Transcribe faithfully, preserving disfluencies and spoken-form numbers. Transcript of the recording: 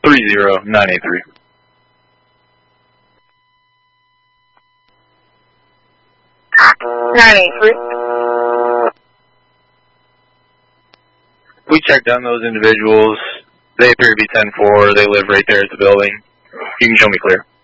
three zero nine eight three. nine eight three. We checked on those individuals. They appear to be ten four. They live right there at the building. You can show me clear.